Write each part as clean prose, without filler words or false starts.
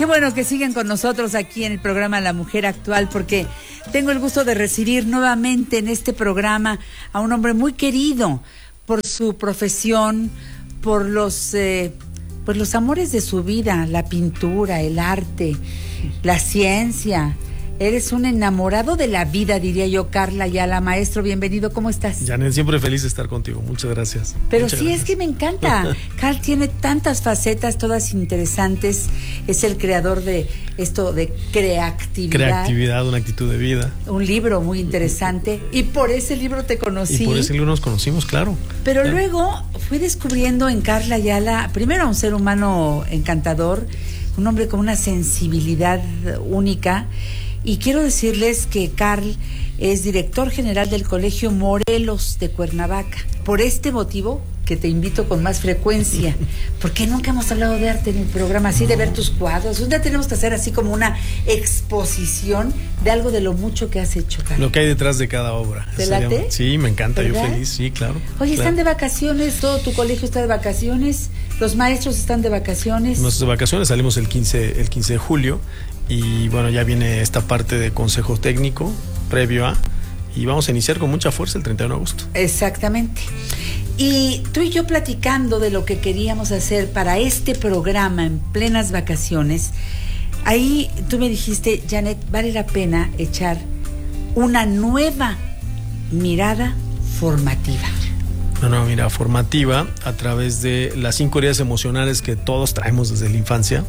Qué bueno que siguen con nosotros aquí en el programa La Mujer Actual, porque tengo el gusto de recibir nuevamente en este programa a un hombre muy querido por su profesión, por los amores de su vida, la pintura, el arte, la ciencia. Eres un enamorado de la vida, diría yo, Carl Ayala. Maestro, bienvenido, ¿cómo estás? Janet, siempre feliz de estar contigo, muchas gracias. Pero muchas sí, gracias. Es que me encanta. Carl tiene tantas facetas, todas interesantes. Es el creador de esto de creatividad. Creatividad, una actitud de vida. Un libro muy interesante. Y por ese libro te conocí. Y por ese libro nos conocimos, claro. Pero claro. Luego fui descubriendo en Carl Ayala, primero, a un ser humano encantador, un hombre con una sensibilidad única. Y quiero decirles que Carl es director general del Colegio Morelos de Cuernavaca. Por este motivo, que te invito con más frecuencia, porque nunca hemos hablado de arte en el programa, así de ver tus cuadros. Un día tenemos que hacer así como una exposición de algo de lo mucho que has hecho, Carl. Lo que hay detrás de cada obra. ¿Te late? Sí, me encanta, ¿verdad? Yo feliz, sí, claro. Oye, claro. ¿Están de vacaciones? ¿Todo tu colegio está de vacaciones? ¿Los maestros están de vacaciones? Nuestras vacaciones salimos el 15 de julio. Y bueno, ya viene esta parte de consejo técnico previo a, y vamos a iniciar con mucha fuerza el 31 de agosto. Exactamente. Y tú y yo platicando de lo que queríamos hacer para este programa en plenas vacaciones, ahí tú me dijiste, Janet, vale la pena echar una nueva mirada formativa. Una mirada formativa a través de las 5 heridas emocionales que todos traemos desde la infancia.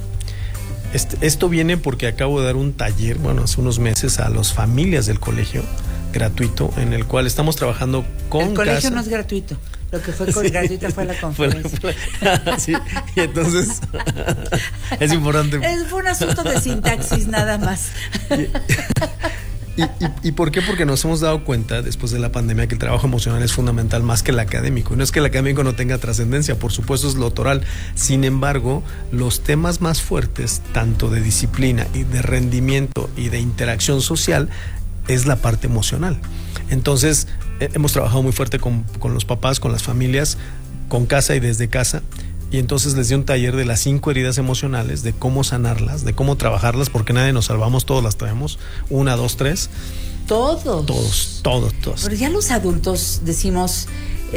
Esto viene porque acabo de dar un taller, hace unos meses, a las familias del colegio, gratuito, en el cual estamos trabajando con El colegio casa. No es gratuito, lo que fue gratuita fue la conferencia. Sí, y entonces es importante. Fue un asunto de sintaxis nada más. ¿Y por qué? Porque nos hemos dado cuenta después de la pandemia que el trabajo emocional es fundamental más que el académico. Y no es que el académico no tenga trascendencia, por supuesto es lo autoral. Sin embargo, los temas más fuertes, tanto de disciplina y de rendimiento y de interacción social, es la parte emocional. Entonces, hemos trabajado muy fuerte con los papás, con las familias, con casa y desde casa. Y entonces les di un taller de las 5 heridas emocionales, de cómo sanarlas, de cómo trabajarlas, porque nadie nos salvamos, todos las traemos, 1, 2, 3. Todos. Pero ya los adultos decimos,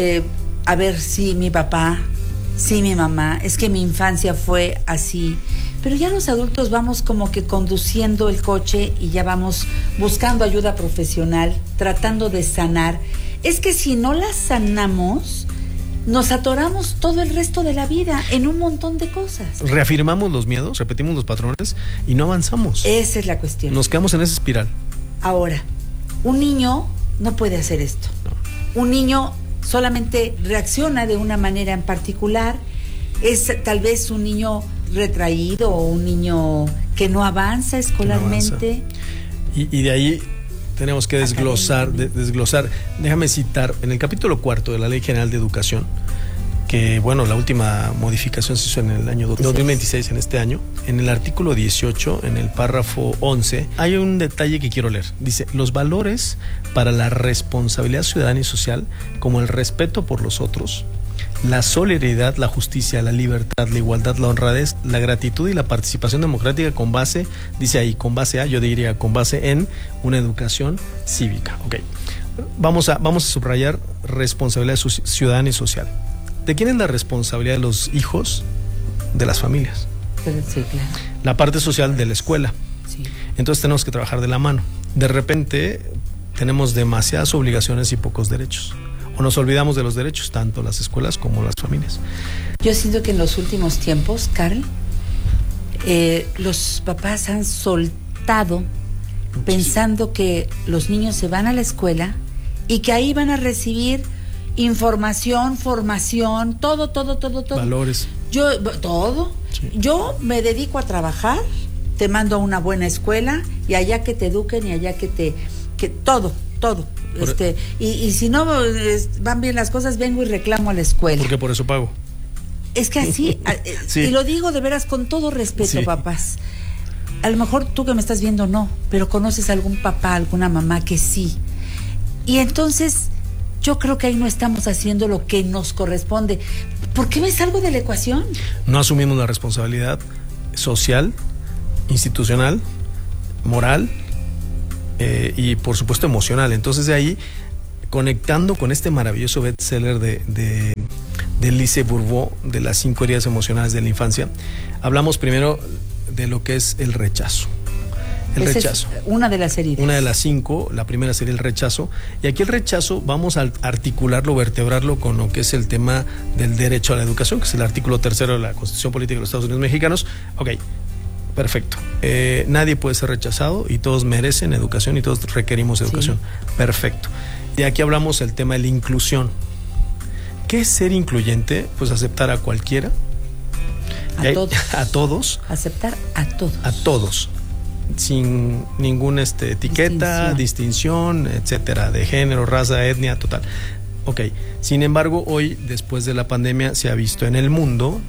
a ver, sí, mi papá, sí, mi mamá, es que mi infancia fue así. Pero ya los adultos vamos como que conduciendo el coche y ya vamos buscando ayuda profesional, tratando de sanar. Es que si no las sanamos, nos atoramos todo el resto de la vida en un montón de cosas. Reafirmamos los miedos, repetimos los patrones y no avanzamos. Esa es la cuestión. Nos quedamos en esa espiral. Ahora, un niño no puede hacer esto. No. Un niño solamente reacciona de una manera en particular. Es tal vez un niño retraído o un niño que no avanza escolarmente. Y de ahí tenemos que desglosar. Déjame citar en el capítulo 4 de la Ley General de Educación, que la última modificación se hizo en el año 2026, en este año. En el artículo 18, en el párrafo 11, hay un detalle que quiero leer. Dice: los valores para la responsabilidad ciudadana y social, como el respeto por los otros, la solidaridad, la justicia, la libertad, la igualdad, la honradez, la gratitud y la participación democrática con base, dice ahí, con base a, yo diría con base en una educación cívica. Ok, vamos a subrayar responsabilidad ciudadana y social. ¿De quién es la responsabilidad de los hijos? De las familias. Sí, claro. La parte social de la escuela. Sí. Entonces tenemos que trabajar de la mano. De repente tenemos demasiadas obligaciones y pocos derechos. O nos olvidamos de los derechos, tanto las escuelas como las familias. Yo siento que en los últimos tiempos, Carl, los papás han soltado muchísimo, pensando que los niños se van a la escuela y que ahí van a recibir información, formación, todo. Valores. Todo. Sí. Yo me dedico a trabajar, te mando a una buena escuela y allá que te eduquen y allá que todo. Y si no van bien las cosas, vengo y reclamo a la escuela. Porque por eso pago. Es que así, sí. Y lo digo de veras con todo respeto, sí. Papás. A lo mejor tú que me estás viendo no, pero conoces a algún papá, alguna mamá que sí. Y entonces yo creo que ahí no estamos haciendo lo que nos corresponde. ¿Por qué me salgo de la ecuación? No asumimos la responsabilidad social institucional, moral y por supuesto emocional. Entonces de ahí, conectando con este maravilloso bestseller de Lise Bourbeau, de las 5 heridas emocionales de la infancia, hablamos primero de lo que es el rechazo. El rechazo. Es una de las heridas. Una de las 5, la primera sería el rechazo. Y aquí el rechazo vamos a articularlo, vertebrarlo con lo que es el tema del derecho a la educación, que es el artículo 3 de la Constitución Política de los Estados Unidos Mexicanos. Ok, perfecto. Nadie puede ser rechazado y todos merecen educación y todos requerimos educación. Sí. Perfecto. Y aquí hablamos del tema de la inclusión. ¿Qué es ser incluyente? Pues aceptar a cualquiera. Todos. A todos. Aceptar a todos. A todos. Sin ninguna etiqueta, distinción, etcétera, de género, raza, etnia, total. Ok. Sin embargo, hoy, después de la pandemia, se ha visto en el mundo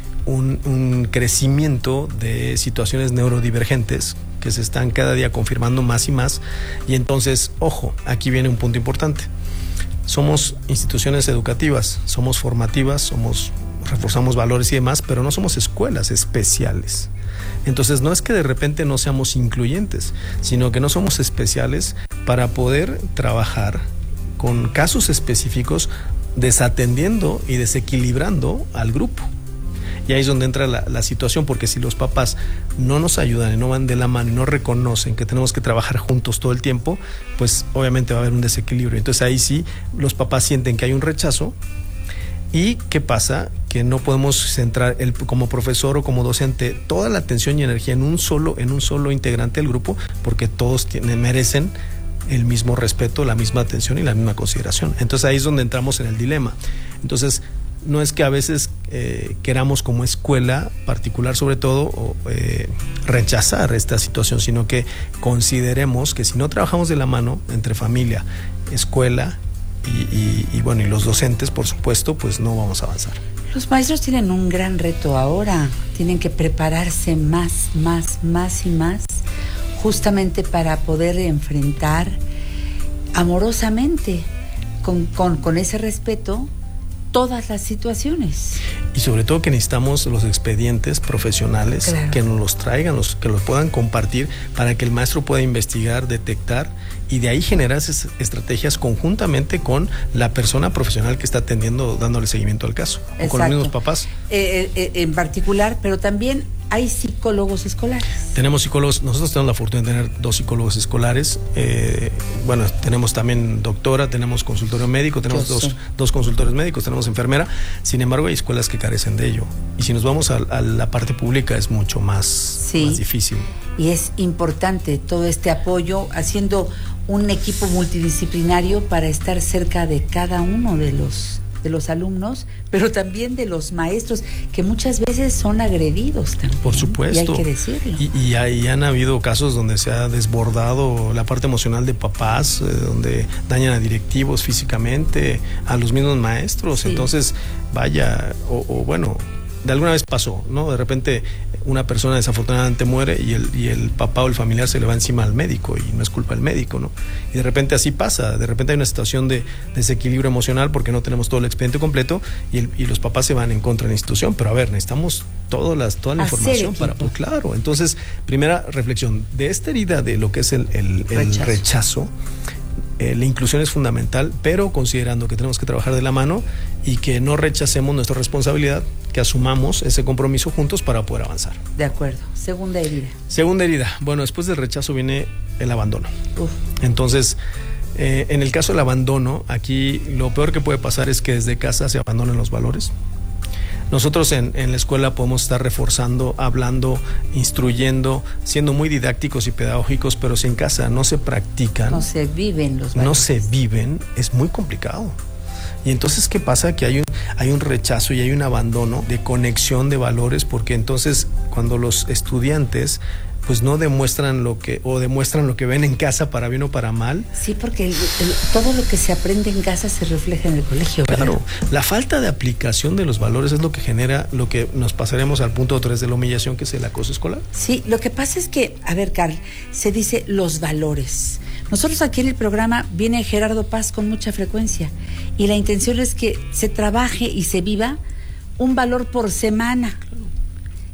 un crecimiento de situaciones neurodivergentes que se están cada día confirmando más y más. Y entonces, ojo, aquí viene un punto importante. Somos instituciones educativas, somos formativas, reforzamos valores y demás, pero no somos escuelas especiales. Entonces no es que de repente no seamos incluyentes, sino que no somos especiales para poder trabajar con casos específicos, desatendiendo y desequilibrando al grupo. Y ahí es donde entra la situación, porque si los papás no nos ayudan y no van de la mano y no reconocen que tenemos que trabajar juntos todo el tiempo, pues obviamente va a haber un desequilibrio. Entonces ahí sí los papás sienten que hay un rechazo. ¿Y qué pasa? Que no podemos centrar como profesor o como docente toda la atención y energía en un solo integrante del grupo, porque todos merecen el mismo respeto, la misma atención y la misma consideración. Entonces ahí es donde entramos en el dilema. Entonces no es que a veces queramos como escuela particular sobre todo rechazar esta situación, sino que consideremos que si no trabajamos de la mano entre familia, escuela y bueno, y los docentes, por supuesto, pues no vamos a avanzar. Los maestros tienen un gran reto ahora, tienen que prepararse más, justamente para poder enfrentar amorosamente, con ese respeto, todas las situaciones. Y sobre todo que necesitamos los expedientes profesionales, claro, que nos los traigan, que los puedan compartir para que el maestro pueda investigar, detectar y de ahí generar esas estrategias conjuntamente con la persona profesional que está atendiendo, dándole seguimiento al caso. O con los mismos papás. En particular, pero también hay psicólogos escolares. Tenemos psicólogos, nosotros tenemos la fortuna de tener 2 psicólogos escolares. Bueno, tenemos también doctora, tenemos consultorio médico, tenemos dos consultores médicos, tenemos enfermera. Sin embargo, hay escuelas que carecen de ello. Y si nos vamos a la parte pública es mucho más difícil. Y es importante todo este apoyo, haciendo un equipo multidisciplinario para estar cerca de cada uno de los alumnos, pero también de los maestros, que muchas veces son agredidos también. Por supuesto. Y hay que decirlo. Y ahí han habido casos donde se ha desbordado la parte emocional de papás, donde dañan a directivos físicamente, a los mismos maestros. Sí. Entonces, vaya, bueno, de alguna vez pasó, ¿no? De repente una persona desafortunadamente muere y el papá o el familiar se le va encima al médico y no es culpa del médico, ¿no? Y de repente así pasa, de repente hay una situación de desequilibrio emocional porque no tenemos todo el expediente completo y los papás se van en contra de la institución, pero a ver, necesitamos toda la información para, pues claro. Entonces, primera reflexión, de esta herida de lo que es el rechazo, la inclusión es fundamental, pero considerando que tenemos que trabajar de la mano y que no rechacemos nuestra responsabilidad, que asumamos ese compromiso juntos para poder avanzar. De acuerdo. Segunda herida. Segunda herida. Bueno, después del rechazo viene el abandono. Entonces, en el caso del abandono, aquí lo peor que puede pasar es que desde casa se abandonen los valores. Nosotros en la escuela podemos estar reforzando, hablando, instruyendo, siendo muy didácticos y pedagógicos, pero si en casa no se practican, no se viven los valores. No se viven, es muy complicado. Y entonces, ¿qué pasa? Que hay un rechazo y hay un abandono de conexión de valores, porque entonces cuando los estudiantes pues no demuestran demuestran lo que ven en casa para bien o para mal. Sí, porque todo lo que se aprende en casa se refleja en el colegio. Claro, ¿verdad? La falta de aplicación de los valores es lo que genera lo que nos pasaremos al punto 3 de la humillación, que es el acoso escolar. Sí, lo que pasa es que, a ver, Carl, se dice los valores. Nosotros aquí en el programa viene Gerardo Paz con mucha frecuencia y la intención es que se trabaje y se viva un valor por semana.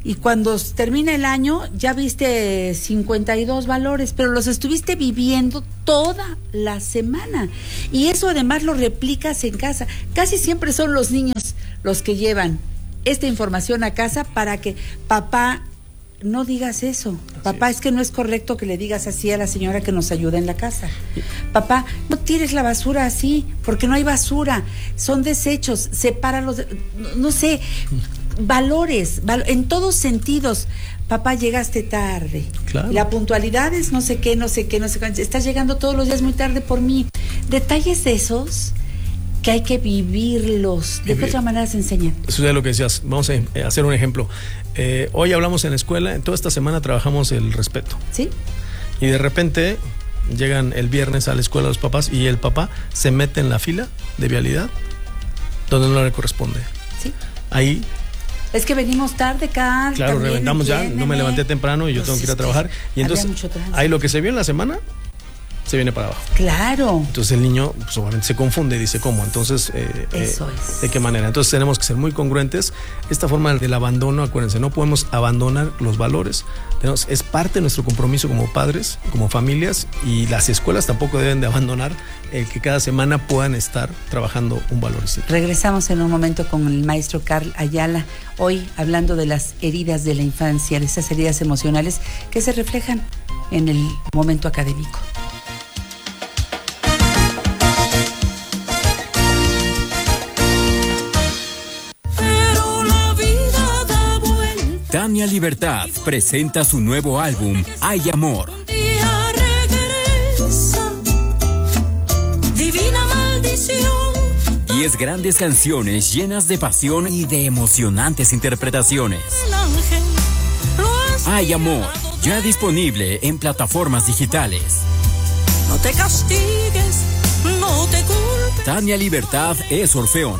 y cuando termina el año ya viste 52 valores, pero los estuviste viviendo toda la semana. Y eso además lo replicas en casa. Casi siempre son los niños los que llevan esta información a casa para que papá, no digas eso. Papá, es que no es correcto que le digas así a la señora que nos ayuda en la casa. Papá, no tires la basura así, porque no hay basura, son desechos, sepáralos, no sé, valores, en todos sentidos. Papá, llegaste tarde. Claro. La puntualidad es no sé qué, estás llegando todos los días muy tarde por mí. Detalles de esos que hay que vivirlos. ¿De qué otra manera se enseñan? Eso es lo que decías. Vamos a hacer un ejemplo. Hoy hablamos en la escuela, en toda esta semana trabajamos el respeto. ¿Sí? Y de repente llegan el viernes a la escuela los papás y el papá se mete en la fila de vialidad donde no le corresponde. Sí. Ahí... Es que venimos tarde, Carl. Claro, reventamos ya, no me levanté temprano y yo tengo que ir a trabajar. Y entonces, ahí lo que se vio en la semana se viene para abajo. Claro. Entonces el niño, pues obviamente se confunde y dice, ¿cómo? Entonces, eso es. ¿de qué manera? Entonces tenemos que ser muy congruentes. Esta forma del abandono, acuérdense, no podemos abandonar los valores. Es parte de nuestro compromiso como padres, como familias, y las escuelas tampoco deben de abandonar el que cada semana puedan estar trabajando un valor. Regresamos en un momento con el maestro Carl Ayala, hoy hablando de las heridas de la infancia, de esas heridas emocionales que se reflejan en el momento académico. Tania Libertad presenta su nuevo álbum, Hay Amor. Divina maldición. 10 grandes canciones llenas de pasión y de emocionantes interpretaciones. Hay Amor, ya disponible en plataformas digitales. No te castigues, no te culpes. Tania Libertad es Orfeón.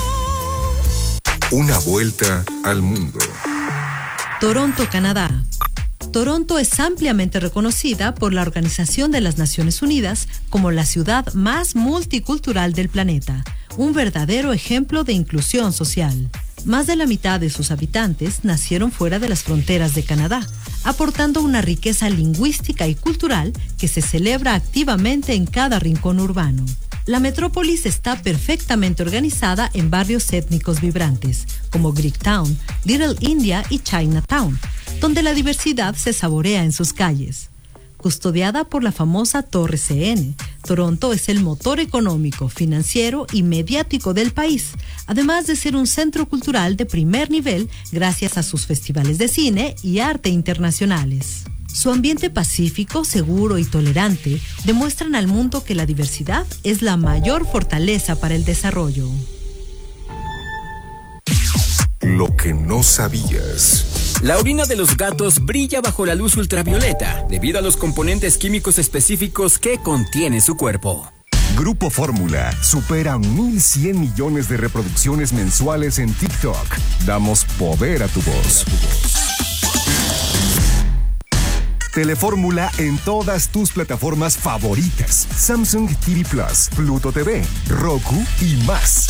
Una vuelta al mundo. Toronto, Canadá. Toronto es ampliamente reconocida por la Organización de las Naciones Unidas como la ciudad más multicultural del planeta, un verdadero ejemplo de inclusión social. Más de la mitad de sus habitantes nacieron fuera de las fronteras de Canadá, aportando una riqueza lingüística y cultural que se celebra activamente en cada rincón urbano. La metrópolis está perfectamente organizada en barrios étnicos vibrantes, como Greektown, Little India y Chinatown, donde la diversidad se saborea en sus calles. Custodiada por la famosa Torre CN, Toronto es el motor económico, financiero y mediático del país, además de ser un centro cultural de primer nivel gracias a sus festivales de cine y arte internacionales. Su ambiente pacífico, seguro y tolerante demuestran al mundo que la diversidad es la mayor fortaleza para el desarrollo. Lo que no sabías. La orina de los gatos brilla bajo la luz ultravioleta debido a los componentes químicos específicos que contiene su cuerpo. Grupo Fórmula supera 1,100 millones de reproducciones mensuales en TikTok. Damos poder a tu voz. Telefórmula en todas tus plataformas favoritas. Samsung TV Plus, Pluto TV, Roku y más.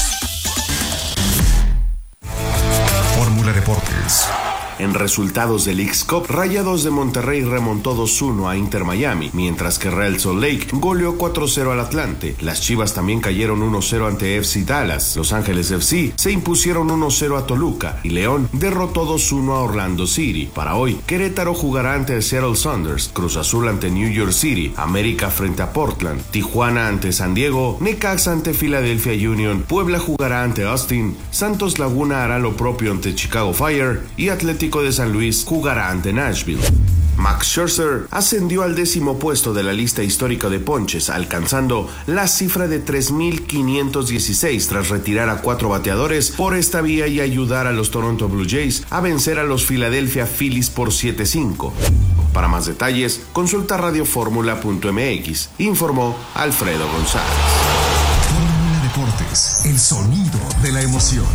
Fórmula Deportes. En resultados del Leagues Cup, Rayados de Monterrey remontó 2-1 a Inter Miami, mientras que Real Salt Lake goleó 4-0 al Atlante. Las Chivas también cayeron 1-0 ante FC Dallas. Los Ángeles FC se impusieron 1-0 a Toluca y León derrotó 2-1 a Orlando City. Para hoy, Querétaro jugará ante Seattle Sounders, Cruz Azul ante New York City, América frente a Portland, Tijuana ante San Diego, Necaxa ante Philadelphia Union, Puebla jugará ante Austin, Santos Laguna hará lo propio ante Chicago Fire y Atlético de San Luis jugará ante Nashville. Max Scherzer ascendió al 10º puesto de la lista histórica de ponches, alcanzando la cifra de 3,516 tras retirar a 4 bateadores por esta vía y ayudar a los Toronto Blue Jays a vencer a los Philadelphia Phillies por 7-5. Para más detalles, consulta radioformula.mx, informó Alfredo González. Fórmula Deportes, el sonido de la emoción.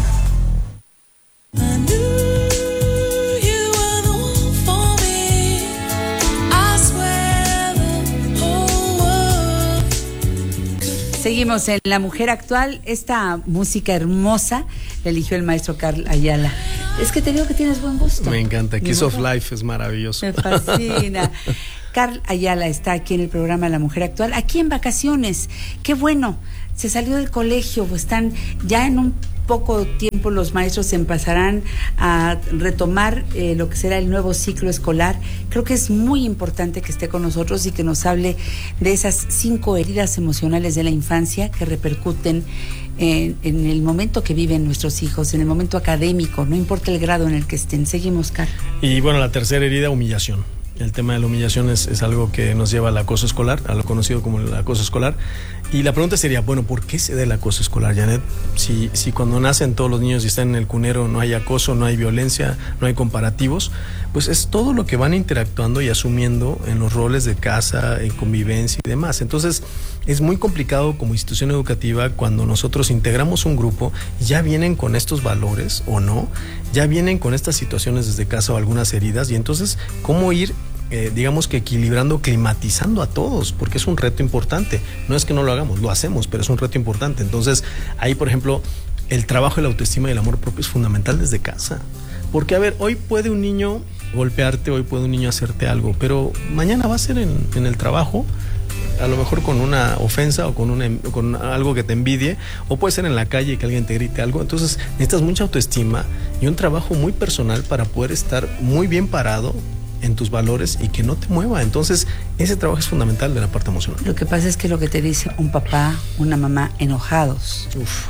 Seguimos en La Mujer Actual. Esta música hermosa la eligió el maestro Carl Ayala. Es que te digo que tienes buen gusto. Me encanta. Kiss of Life es maravilloso. Me fascina. Carl Ayala está aquí en el programa La Mujer Actual, aquí en vacaciones. Qué bueno. Se salió del colegio, están ya en un poco tiempo los maestros empezarán a retomar lo que será el nuevo ciclo escolar. Creo que es muy importante que esté con nosotros y que nos hable de esas 5 heridas emocionales de la infancia que repercuten en el momento que viven nuestros hijos, en el momento académico, no importa el grado en el que estén. Seguimos, Carl. Y bueno, la tercera herida, humillación. El tema de la humillación es algo que nos lleva al acoso escolar, a lo conocido como el acoso escolar. Y la pregunta sería, bueno, ¿por qué se da el acoso escolar, Janet? Si cuando nacen todos los niños y están en el cunero no hay acoso, no hay violencia, no hay comparativos, pues es todo lo que van interactuando y asumiendo en los roles de casa, en convivencia y demás. Entonces, es muy complicado como institución educativa cuando nosotros integramos un grupo, ya vienen con estos valores o no, ya vienen con estas situaciones desde casa o algunas heridas, y entonces, ¿cómo ir digamos que equilibrando, climatizando a todos? Porque es un reto importante. No es que no lo hagamos, lo hacemos, pero es un reto importante. Entonces, ahí, por ejemplo, el trabajo de la autoestima y el amor propio es fundamental desde casa. Porque, a ver, hoy puede un niño golpearte, hoy puede un niño hacerte algo, pero mañana va a ser en el trabajo, a lo mejor con una ofensa o con algo que te envidie, o puede ser en la calle que alguien te grite algo. Entonces, necesitas mucha autoestima y un trabajo muy personal para poder estar muy bien parado en tus valores y que no te mueva. Entonces, ese trabajo es fundamental de la parte emocional. Lo que pasa es que lo que te dice un papá, una mamá enojados,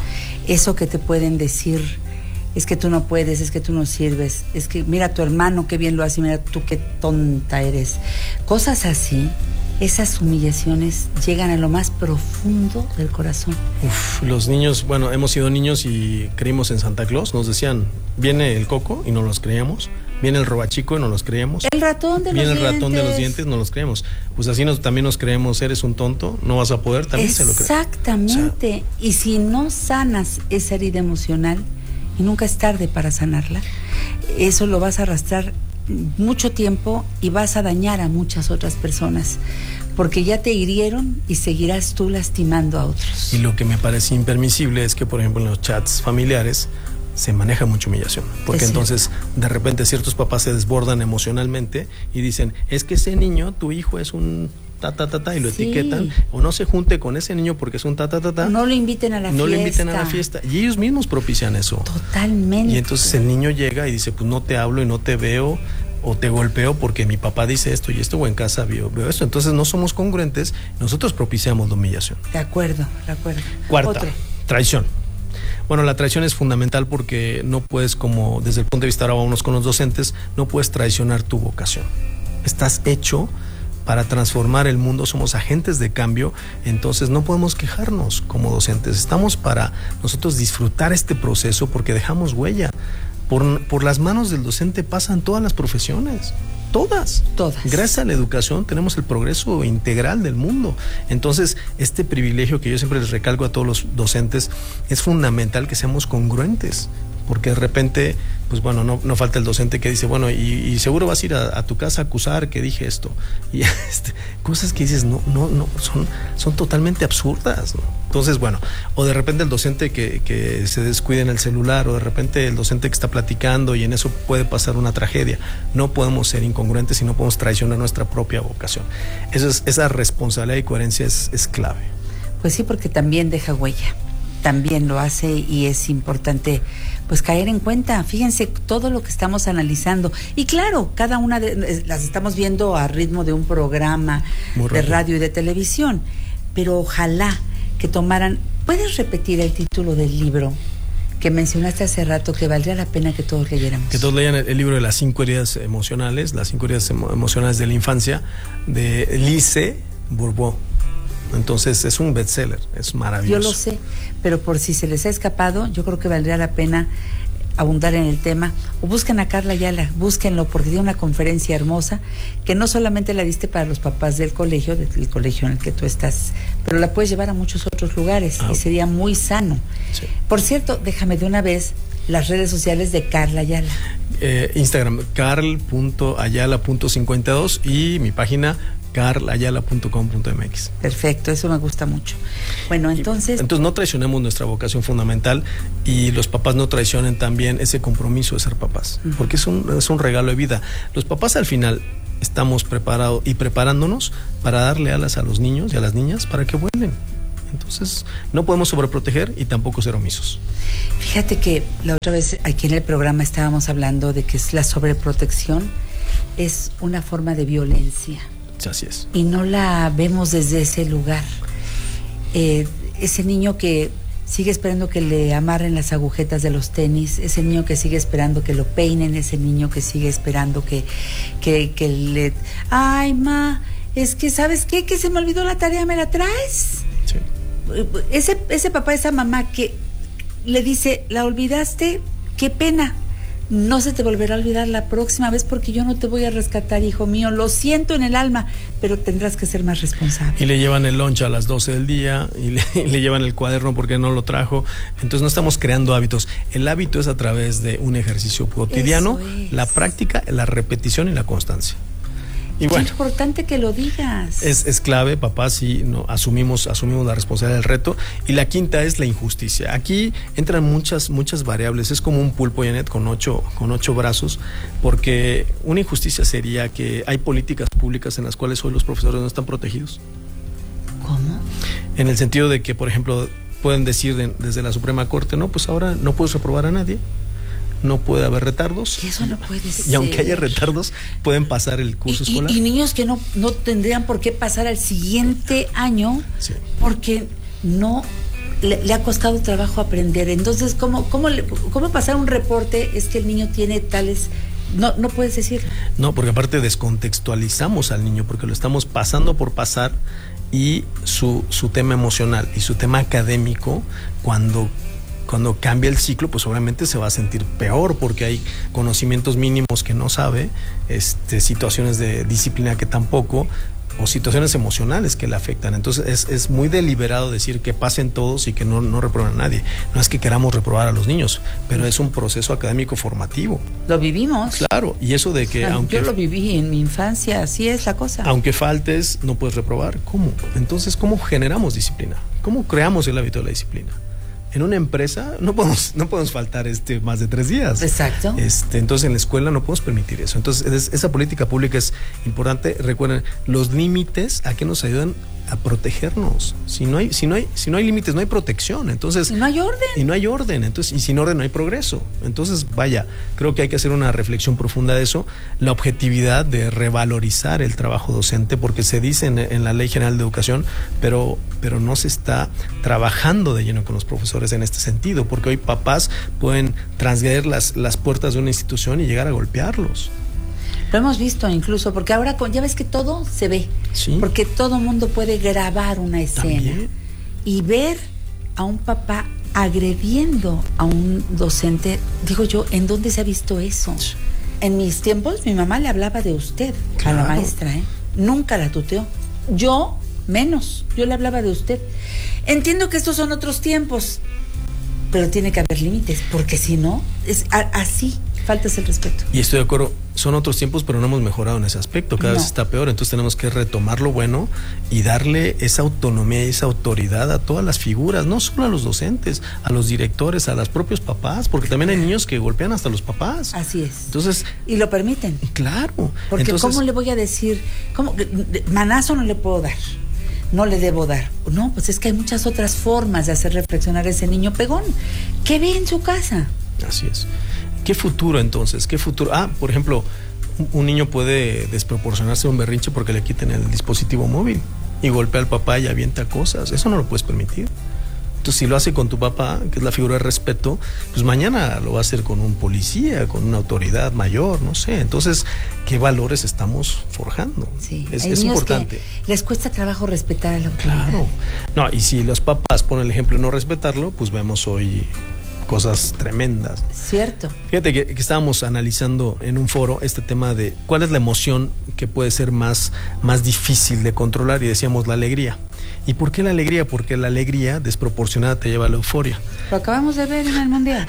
eso que te pueden decir, es que tú no puedes, es que tú no sirves, es que mira a tu hermano qué bien lo hace, mira tú qué tonta eres. Cosas así, esas humillaciones llegan a lo más profundo del corazón. Los niños, bueno, hemos sido niños y creímos en Santa Claus, nos decían, viene el coco y no los creíamos. Viene el robachico y no los creemos. El ratón de los dientes. Viene el ratón de los dientes, no los creemos. Pues así también nos creemos, eres un tonto, no vas a poder, también se lo creemos. Exactamente. O sea, y si no sanas esa herida emocional, y nunca es tarde para sanarla, eso lo vas a arrastrar mucho tiempo y vas a dañar a muchas otras personas, porque ya te hirieron y seguirás tú lastimando a otros. Y lo que me parece impermisible es que, por ejemplo, en los chats familiares se maneja mucha humillación, porque entonces de repente ciertos papás se desbordan emocionalmente y dicen, es que ese niño, tu hijo es un y lo etiquetan, o no se junte con ese niño porque es un no lo inviten a la fiesta. No le inviten a la fiesta, y ellos mismos propician eso. Totalmente. Y entonces el niño llega y dice, pues no te hablo y no te veo, o te golpeo porque mi papá dice esto y esto, o en casa veo esto. Entonces no somos congruentes, nosotros propiciamos la humillación. De acuerdo. Cuarta, traición. Bueno, la traición es fundamental porque no puedes, como desde el punto de vista, ahora vámonos con los docentes, no puedes traicionar tu vocación. Estás hecho para transformar el mundo, somos agentes de cambio, entonces no podemos quejarnos como docentes. Estamos para nosotros disfrutar este proceso porque dejamos huella. Por las manos del docente pasan todas las profesiones. Todas. Gracias a la educación tenemos el progreso integral del mundo. Entonces, este privilegio que yo siempre les recalco a todos los docentes, es fundamental que seamos congruentes, porque de repente, pues bueno, no falta el docente que dice, bueno, y seguro vas a ir a tu casa a acusar que dije esto. Y cosas que dices, no, son totalmente absurdas, ¿no? Entonces, bueno, o de repente el docente que se descuida en el celular, o de repente el docente que está platicando y en eso puede pasar una tragedia. No podemos ser incongruentes y no podemos traicionar nuestra propia vocación. Esa responsabilidad y coherencia es clave. Pues sí, porque también deja huella, también lo hace, y es importante pues caer en cuenta. Fíjense todo lo que estamos analizando, y claro, cada una las estamos viendo a ritmo de un programa de radio y de televisión, pero ojalá que tomaran. ¿Puedes repetir el título del libro que mencionaste hace rato, que valdría la pena que todos leyéramos? Que todos lean el libro de las 5 heridas emocionales, las 5 heridas emocionales de la infancia, de Lise Bourbeau. Entonces es un bestseller, es maravilloso. Yo lo sé, pero por si se les ha escapado, yo creo que valdría la pena abundar en el tema, o busquen a Carl Ayala, búsquenlo, porque dio una conferencia hermosa que no solamente la diste para los papás del colegio en el que tú estás, pero la puedes llevar a muchos otros lugares y sería muy sano. Sí. Por cierto, déjame de una vez las redes sociales de Carl Ayala. Instagram, carl.ayala.52, y mi página carlayala.com.mx. Perfecto, eso me gusta mucho. Bueno, entonces no traicionemos nuestra vocación fundamental y los papás no traicionen también ese compromiso de ser papás, porque es un regalo de vida. Los papás al final estamos preparados y preparándonos para darle alas a los niños y a las niñas para que vuelen. Entonces no podemos sobreproteger y tampoco ser omisos. Fíjate que la otra vez aquí en el programa estábamos hablando de que la sobreprotección es una forma de violencia. Así es. Y no la vemos desde ese lugar. Ese niño que sigue esperando que le amarren las agujetas de los tenis, ese niño que sigue esperando que lo peinen, ese niño que sigue esperando que le... Ay, ma, es que ¿sabes qué? Que se me olvidó la tarea, ¿me la traes? Sí. Ese papá, esa mamá que le dice, ¿la olvidaste? Qué pena. No se te volverá a olvidar la próxima vez porque yo no te voy a rescatar, hijo mío. Lo siento en el alma, pero tendrás que ser más responsable. Y le llevan el lunch a las 12 del día y le llevan el cuaderno porque no lo trajo. Entonces no estamos creando hábitos. El hábito es a través de un ejercicio cotidiano, la práctica, la repetición y la constancia. Y bueno, es importante que lo digas. Es clave, papá, si no asumimos la responsabilidad del reto. Y la quinta es la injusticia. Aquí entran muchas variables. Es como un pulpo, Janet, con ocho brazos, porque una injusticia sería que hay políticas públicas en las cuales hoy los profesores no están protegidos. ¿Cómo? En el sentido de que, por ejemplo, pueden decir desde la Suprema Corte, no, pues ahora no puedes reprobar a nadie. No puede haber retardos. Y eso no puede ser. Y aunque haya retardos, pueden pasar el curso escolar. Y niños que no tendrían por qué pasar al siguiente año, sí, porque no le ha costado trabajo aprender. Entonces, ¿cómo pasar un reporte? Es que el niño tiene tales... No puedes decirlo. No, porque aparte descontextualizamos al niño, porque lo estamos pasando por pasar, y su tema emocional y su tema académico, cuando cambia el ciclo, pues obviamente se va a sentir peor porque hay conocimientos mínimos que no sabe, situaciones de disciplina que tampoco, o situaciones emocionales que le afectan. Entonces es muy deliberado decir que pasen todos y que no reprueben a nadie. No es que queramos reprobar a los niños, pero es un proceso académico formativo. Lo vivimos. Claro, y eso de que yo lo viví en mi infancia, así es la cosa. Aunque faltes, no puedes reprobar. ¿Cómo? Entonces, ¿cómo generamos disciplina? ¿Cómo creamos el hábito de la disciplina? En una empresa no podemos faltar más de 3 días. Exacto. Entonces en la escuela no podemos permitir eso. Entonces esa política pública es importante. Recuerden, los límites a qué nos ayudan a protegernos. Si no hay límites, no hay protección. Entonces, y no hay orden. Entonces, y sin orden no hay progreso. Entonces, vaya, creo que hay que hacer una reflexión profunda de eso. La objetividad de revalorizar el trabajo docente, porque se dice en la Ley General de Educación, pero no se está trabajando de lleno con los profesores en este sentido, porque hoy papás pueden transgredir las puertas de una institución y llegar a golpearlos. Lo hemos visto incluso, porque ahora ya ves que todo se ve, sí, porque todo mundo puede grabar una escena. ¿También? Y ver a un papá agrediendo a un docente. Digo yo, ¿en dónde se ha visto eso? Sí. En mis tiempos mi mamá le hablaba de usted, claro, a la maestra, nunca la tuteó. Yo menos, yo le hablaba de usted. Entiendo que estos son otros tiempos, pero tiene que haber límites, porque si no, es así, faltas el respeto. Y estoy de acuerdo, son otros tiempos, pero no hemos mejorado en ese aspecto, cada vez está peor. Entonces tenemos que retomar lo bueno y darle esa autonomía y esa autoridad a todas las figuras, no solo a los docentes, a los directores, a los propios papás, porque también hay niños que golpean hasta los papás. Así es. Entonces, y lo permiten. Claro. Porque entonces, ¿cómo le voy a decir? Manazo no le puedo dar, no le debo dar. No, pues es que hay muchas otras formas de hacer reflexionar a ese niño pegón. ¿Qué ve en su casa? Así es. ¿Qué futuro entonces? ¿Qué futuro? Por ejemplo, un niño puede desproporcionarse un berrinche porque le quiten el dispositivo móvil y golpea al papá y avienta cosas. Eso no lo puedes permitir. Entonces, si lo hace con tu papá, que es la figura de respeto, pues mañana lo va a hacer con un policía, con una autoridad mayor, no sé. Entonces, ¿qué valores estamos forjando? Sí, es importante. Que les cuesta trabajo respetar a la autoridad. Claro. No, y si los papás ponen el ejemplo de no respetarlo, pues vemos hoy cosas tremendas. Cierto. Fíjate que estábamos analizando en un foro este tema de cuál es la emoción que puede ser más difícil de controlar, y decíamos la alegría. ¿Y por qué la alegría? Porque la alegría desproporcionada te lleva a la euforia. Lo acabamos de ver en el Mundial.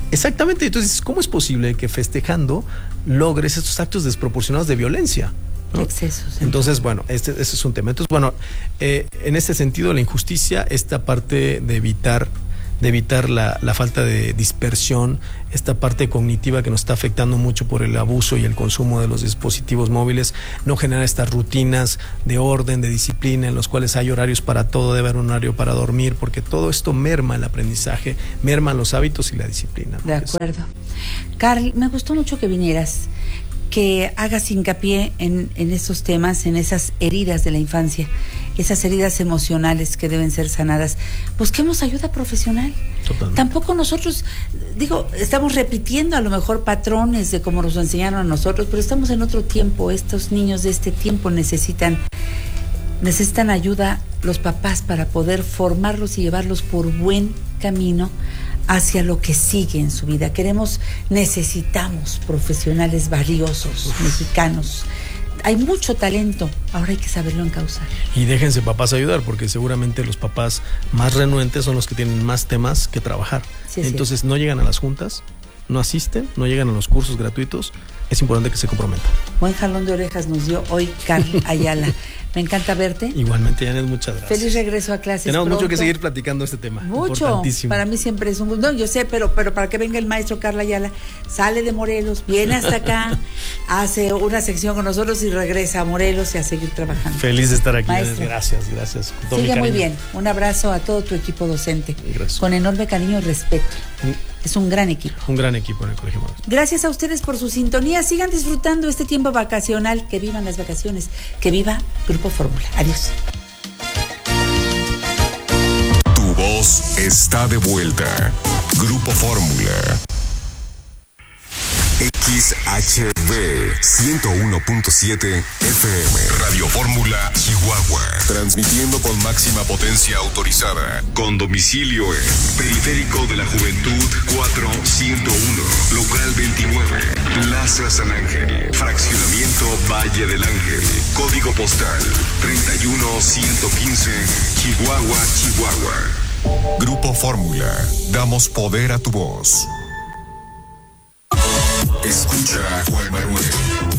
Exactamente. Entonces, ¿cómo es posible que festejando logres estos actos desproporcionados de violencia? ¿no? Excesos. Entonces, bueno, ese es un tema. Entonces, bueno, en este sentido, la injusticia, esta parte de evitar la falta de dispersión, esta parte cognitiva que nos está afectando mucho por el abuso y el consumo de los dispositivos móviles, no genera estas rutinas de orden, de disciplina, en los cuales hay horarios para todo, debe haber un horario para dormir, porque todo esto merma el aprendizaje, merma los hábitos y la disciplina, ¿no? De acuerdo. Karl, me gustó mucho que vinieras, que hagas hincapié en estos temas, en esas heridas de la infancia, esas heridas emocionales que deben ser sanadas. Busquemos ayuda profesional. Totalmente. Tampoco nosotros, estamos repitiendo a lo mejor patrones de cómo nos lo enseñaron a nosotros, pero estamos en otro tiempo. Estos niños de este tiempo necesitan ayuda los papás para poder formarlos y llevarlos por buen camino hacia lo que sigue en su vida. Necesitamos profesionales valiosos, mexicanos. Hay mucho talento, ahora hay que saberlo encauzar. Y déjense papás ayudar, porque seguramente los papás más renuentes son los que tienen más temas que trabajar. Sí, entonces no llegan a las juntas, no asisten, no llegan a los cursos gratuitos. Es importante que se comprometan. Buen jalón de orejas nos dio hoy Karl Ayala. Me encanta verte. Igualmente, Janet, muchas gracias. Feliz regreso a clases. Tenemos pronto. mucho que seguir platicando este tema. Mucho. Importantísimo. Para mí siempre es un gusto. No, yo sé, pero para que venga el maestro Karl Ayala, sale de Morelos, viene hasta acá, hace una sección con nosotros y regresa a Morelos y a seguir trabajando. Feliz de estar aquí. Maestro. Gracias. Con todo mi Sigue muy cariño. bien. Un abrazo a todo tu equipo docente. Gracias. Con enorme cariño y respeto. Es un gran equipo. Un gran equipo en el Colegio Morelos. Gracias a ustedes por su sintonía. Sigan disfrutando este tiempo vacacional. Que vivan las vacaciones. Que viva Grupo Fórmula. Adiós. Tu voz está de vuelta. Grupo Fórmula. XHB 101.7 FM. Radio Fórmula Chihuahua. Transmitiendo con máxima potencia autorizada. Con domicilio en Periférico de la Juventud 4101. Local 29. Plaza San Ángel. Fraccionamiento Valle del Ángel. Código postal 31115. Chihuahua, Chihuahua. Grupo Fórmula. Damos poder a tu voz. Escucha a Juan Manuel.